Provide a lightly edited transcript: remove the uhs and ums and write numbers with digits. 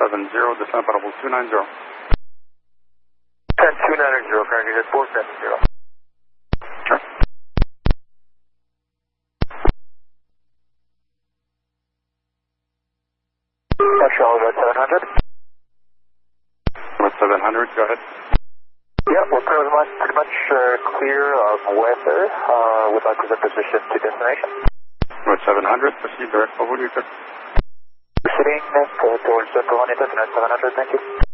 470, descent about level 290. 10290, current is 470. Sure. Charlie, about 700. About 700, go ahead. Yeah, we're pretty much clear of weather with our present position to destination. About 700, proceed direct level, you took. Proceeding towards Juanita, tonight 700, thank you.